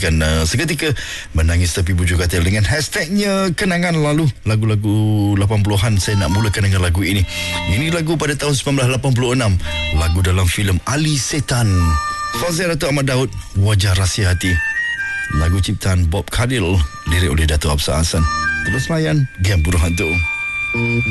menggantikan seketika Menangis Tepi Bujur Katil dengan hashtagnya Kenangan Lalu. Lagu-lagu 80-an, saya nak mulakan dengan lagu ini. Ini lagu pada tahun 1986, lagu dalam filem Ali Setan. Fauziah Datuk Ahmad Daud, Wajah Rahsia Hati. Lagu ciptaan Bob Khalil, lirik oleh Datuk Absar Hassan. Terus layan Game Burung Hantu.